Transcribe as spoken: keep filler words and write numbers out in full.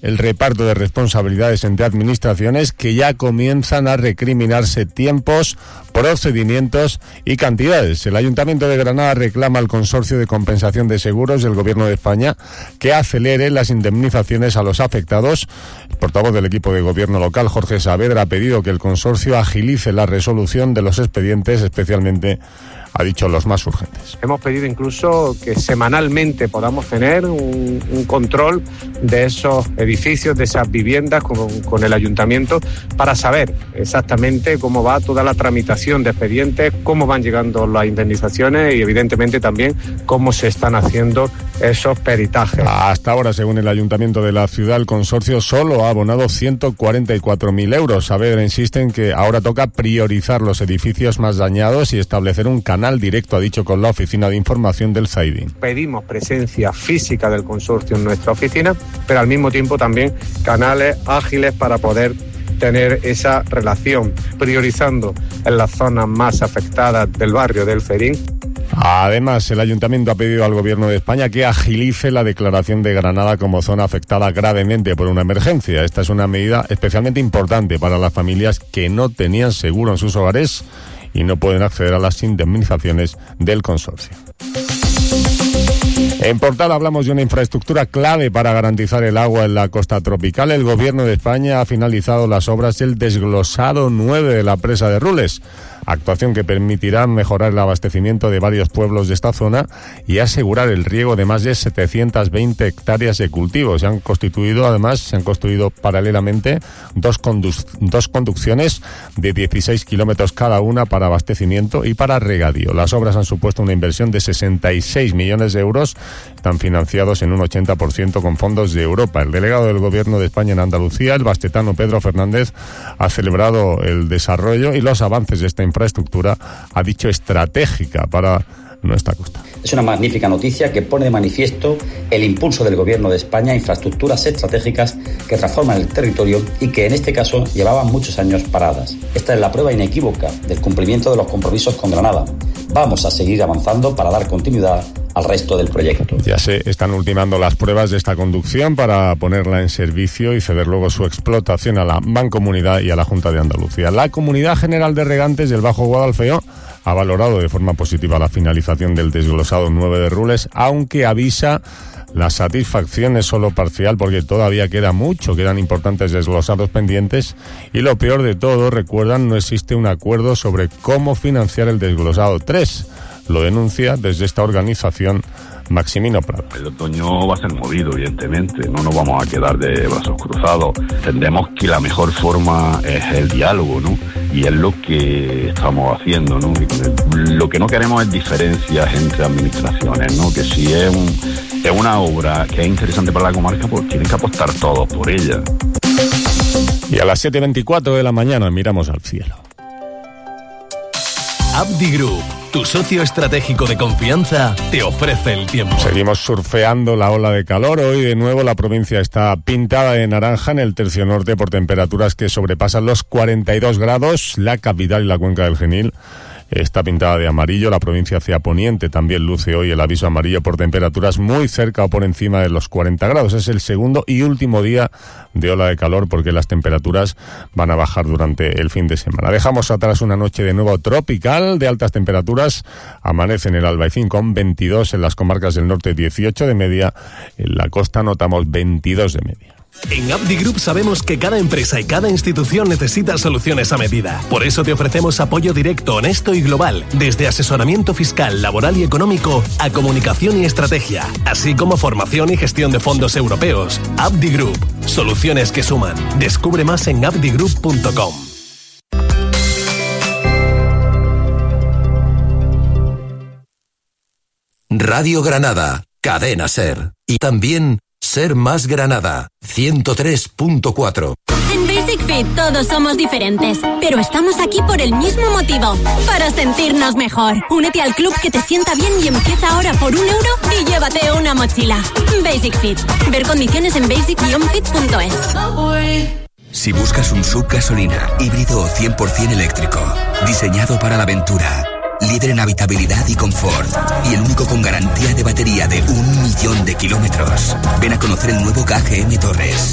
el reparto de responsabilidades entre administraciones, que ya comienzan a recriminarse tiempos, procedimientos y cantidades. El Ayuntamiento de Granada reclama al Consorcio de Compensación de Seguros del Gobierno de España que acelere las indemnizaciones a los afectados. El portavoz del equipo de gobierno local, Jorge Saavedra, ha pedido que el consorcio agilice la resolución de los expedientes, especialmente, ha dicho, los más urgentes. Hemos pedido incluso que semanalmente podamos tener un, un control de esos edificios, de esas viviendas con, con el ayuntamiento, para saber exactamente cómo va toda la tramitación de expedientes, cómo van llegando las indemnizaciones y evidentemente también cómo se están haciendo esos peritajes. Hasta ahora, según el ayuntamiento de la ciudad, el consorcio solo ha abonado ciento cuarenta y cuatro mil euros. Saavedra insiste en que ahora toca priorizar los edificios más dañados y establecer un canal directo, ha dicho, con la oficina de información del Zaidín. Pedimos presencia física del consorcio en nuestra oficina, pero al mismo tiempo también canales ágiles para poder tener esa relación, priorizando en las zonas más afectadas del barrio del Ferín. Además, el Ayuntamiento ha pedido al Gobierno de España que agilice la declaración de Granada como zona afectada gravemente por una emergencia. Esta es una medida especialmente importante para las familias que no tenían seguro en sus hogares y no pueden acceder a las indemnizaciones del consorcio. En Portal hablamos de una infraestructura clave para garantizar el agua en la costa tropical. El Gobierno de España ha finalizado las obras del desglosado nueve de la presa de Rules, actuación que permitirá mejorar el abastecimiento de varios pueblos de esta zona y asegurar el riego de más de setecientas veinte hectáreas de cultivos. Se han constituido, además, se han construido paralelamente dos, condu- dos conducciones de dieciséis kilómetros cada una para abastecimiento y para regadío. Las obras han supuesto una inversión de sesenta y seis millones de euros. Están financiados en un ochenta por ciento con fondos de Europa. El delegado del Gobierno de España en Andalucía, el bastetano Pedro Fernández, ha celebrado el desarrollo y los avances de esta infraestructura, ha dicho, estratégica para nuestra costa. Es una magnífica noticia que pone de manifiesto el impulso del Gobierno de España a infraestructuras estratégicas que transforman el territorio y que en este caso llevaban muchos años paradas. Esta es la prueba inequívoca del cumplimiento de los compromisos con Granada. Vamos a seguir avanzando para dar continuidad al resto del proyecto. Ya se están ultimando las pruebas de esta conducción para ponerla en servicio y ceder luego su explotación a la Mancomunidad y a la Junta de Andalucía. La Comunidad General de Regantes del Bajo Guadalfeo ha valorado de forma positiva la finalización del desglosado nueve de Rules, aunque avisa la satisfacción es solo parcial porque todavía queda mucho, quedan importantes desglosados pendientes y lo peor de todo, recuerdan, no existe un acuerdo sobre cómo financiar el desglosado tres. Lo denuncia desde esta organización Maximino Prado. El otoño va a ser movido, evidentemente, no nos vamos a quedar de brazos cruzados. Entendemos que la mejor forma es el diálogo, ¿no? Y es lo que estamos haciendo, ¿no? Y con el, lo que no queremos es diferencias entre administraciones, ¿no? Que si es, un, es una obra que es interesante para la comarca, pues tienen que apostar todos por ella. Y a las siete y veinticuatro de la mañana miramos al cielo. Abdi Group, tu socio estratégico de confianza, te ofrece el tiempo. Seguimos surfeando la ola de calor. Hoy de nuevo la provincia está pintada de naranja en el tercio norte por temperaturas que sobrepasan los cuarenta y dos grados. La capital y la cuenca del Genil está pintada de amarillo. La provincia hacia poniente también luce hoy el aviso amarillo por temperaturas muy cerca o por encima de los cuarenta grados. Es el segundo y último día de ola de calor porque las temperaturas van a bajar durante el fin de semana. Dejamos atrás una noche de nuevo tropical de altas temperaturas. Amanece en el Albaicín con veintidós, en las comarcas del norte dieciocho de media, en la costa notamos veintidós de media. En Abdi Group sabemos que cada empresa y cada institución necesita soluciones a medida. Por eso te ofrecemos apoyo directo, honesto y global, desde asesoramiento fiscal, laboral y económico a comunicación y estrategia, así como formación y gestión de fondos europeos. Abdi Group, soluciones que suman. Descubre más en abdi group punto com. Radio Granada, Cadena Ser. Y también Ser Más Granada, ciento tres punto cuatro. En Basic Fit todos somos diferentes, pero estamos aquí por el mismo motivo, para sentirnos mejor. Únete al club que te sienta bien y empieza ahora por un euro y llévate una mochila. Basic Fit. Ver condiciones en basic guion fit punto es. Si buscas un sub gasolina, híbrido o cien por ciento eléctrico, diseñado para la aventura, líder en habitabilidad y confort, y el único con garantía de batería de un millón de kilómetros. Ven a conocer el nuevo K G M Torres.